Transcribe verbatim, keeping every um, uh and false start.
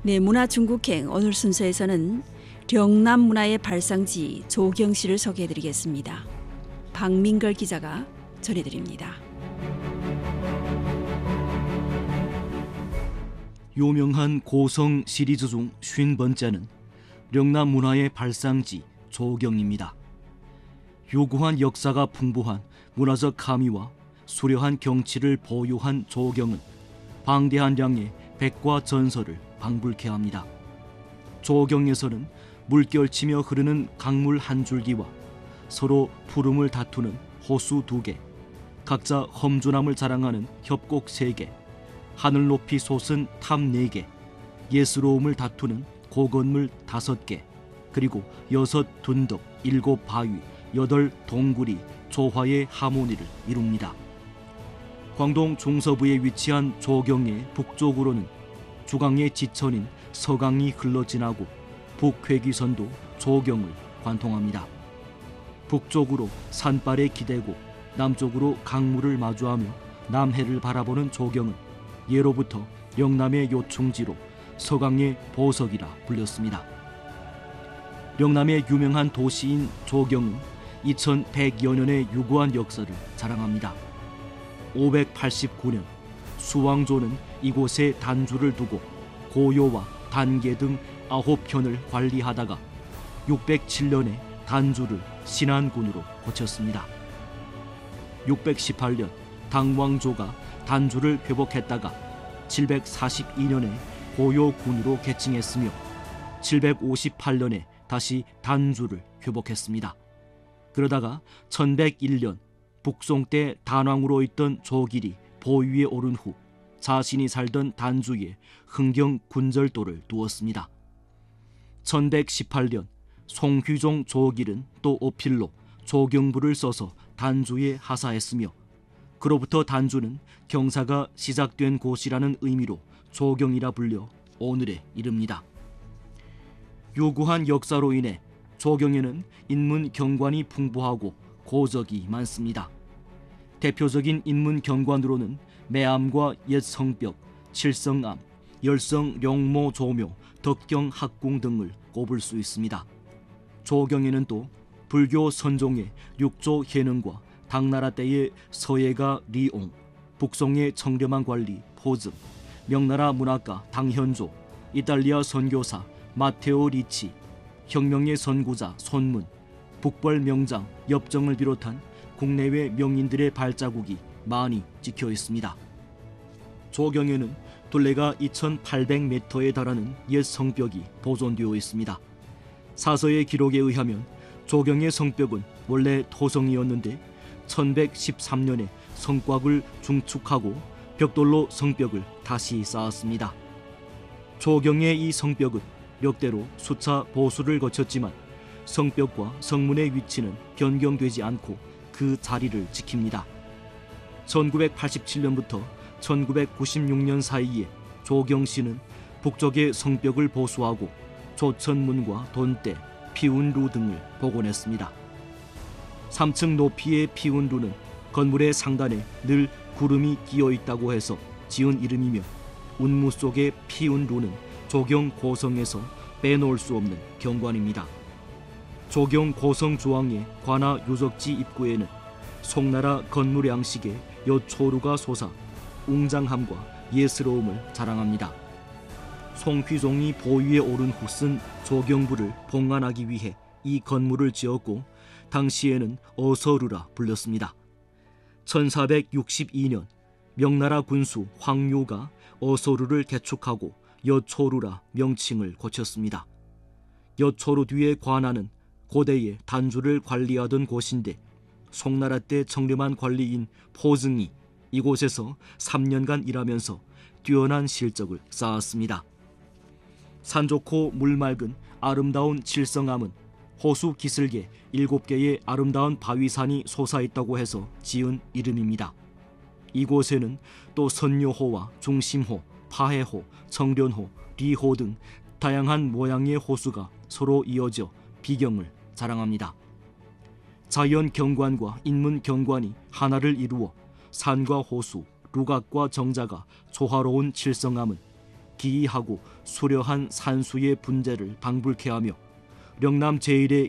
네, 문화중국행 오늘 순서에서는 령남 문화의 발상지 조경시를 소개해드리겠습니다. 박민걸 기자가 전해드립니다. 유명한 고성 시리즈 중 쉰 번째는 령남 문화의 발상지 조경입니다. 유구한 역사가 풍부한 문화적 함의와 수려한 경치를 보유한 조경은 방대한 양의 백과 전설을 방불케 합니다. 조경에서는 물결치며 흐르는 강물 한 줄기와 서로 푸름을 다투는 호수 두 개, 각자 험준함을 자랑하는 협곡 세 개, 하늘 높이 솟은 탑 네 개, 예스러움을 다투는 고건물 다섯 개, 그리고 여섯 둔덕, 일곱 바위, 여덟 동굴이 조화의 하모니를 이룹니다. 광동 중서부에 위치한 조경의 북쪽으로는 주강의 지천인 서강이 흘러지나고 북회귀선도 조경을 관통합니다. 북쪽으로 산발에 기대고 남쪽으로 강물을 마주하며 남해를 바라보는 조경은 예로부터 영남의 요충지로 서강의 보석이라 불렸습니다. 영남의 유명한 도시인 조경은 이천백여 년의 유구한 역사를 자랑합니다. 오백팔십구 년 수왕조는 이곳에 단주를 두고 고요와 단계 등 아홉 편을 관리하다가 육백칠 년에 단주를 신안군으로 고쳤습니다. 육백십팔 년 당왕조가 단주를 회복했다가 칠백사십이 년에 고요군으로 개칭했으며 칠백오십팔 년에 다시 단주를 회복했습니다. 그러다가 천백일 년 북송 때 단왕으로 있던 조길이 보위에 오른 후 자신이 살던 단주에 흥경 군절도를 두었습니다. 천백십팔 년 송휘종 조길은 또 어필로 조경부를 써서 단주에 하사했으며 그로부터 단주는 경사가 시작된 곳이라는 의미로 조경이라 불려 오늘에 이릅니다. 유구한 역사로 인해 조경에는 인문 경관이 풍부하고 고적이 많습니다. 대표적인 인문 경관으로는 매암과 옛성벽, 칠성암, 열성 령모 조묘, 덕경 학궁 등을 꼽을 수 있습니다. 조경에는 또 불교 선종의 육조 해능과 당나라 때의 서예가 리옹, 북송의 청렴한 관리 포즘, 명나라 문학가 당현조, 이탈리아 선교사 마테오 리치, 혁명의 선구자 손문, 북벌 명장 엽정을 비롯한 국내외 명인들의 발자국이 많이 찍혀 있습니다. 조경에는 둘레가 이천팔백 미터에 달하는 옛 성벽이 보존되어 있습니다. 사서의 기록에 의하면 조경의 성벽은 원래 토성이었는데 천백십삼 년에 성곽을 중축하고 벽돌로 성벽을 다시 쌓았습니다. 조경의 이 성벽은 역대로 수차 보수를 거쳤지만 성벽과 성문의 위치는 변경되지 않고 그 자리를 지킵니다. 천구백팔십칠 년부터 천구백구십육 년 사이에 조경시는 북쪽의 성벽을 보수하고 조천문과 돈대, 피운루 등을 복원했습니다. 삼 층 높이의 피운루는 건물의 상단에 늘 구름이 끼어 있다고 해서 지은 이름이며 운무 속의 피운루는 조경 고성에서 빼놓을 수 없는 경관입니다. 조경 고성 주왕의 관하 유적지 입구에는 송나라 건물 양식의 여초루가 솟아 웅장함과 예스러움을 자랑합니다. 송휘종이 보위에 오른 후 쓴 조경부를 봉안하기 위해 이 건물을 지었고 당시에는 어서루라 불렸습니다. 천사백육십이 년 명나라 군수 황요가 어서루를 개축하고 여초루라 명칭을 고쳤습니다. 여초루 뒤의 관하는 고대의 단주를 관리하던 곳인데 송나라 때 청렴한 관리인 포증이 이곳에서 삼 년간 일하면서 뛰어난 실적을 쌓았습니다. 산 좋고 물 맑은 아름다운 칠성암은 호수 기슭에 일곱 개의 아름다운 바위산이 솟아있다고 해서 지은 이름입니다. 이곳에는 또 선녀호와 중심호, 파해호, 청련호, 리호 등 다양한 모양의 호수가 서로 이어져 비경을 자랑합니다. 자연 경관과 인문 경관이 하나를 이루어 산과 호수, 루각과 정자가 조화로운 칠성암은 기이하고 수려한 산수의 분재를 방불케 하며 령남 제일의